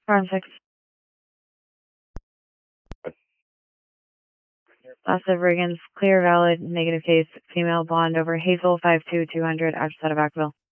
Farm 6. Loss of Riggins, clear, valid, negative case, female blonde over Hazel, 52200, address out of Acville.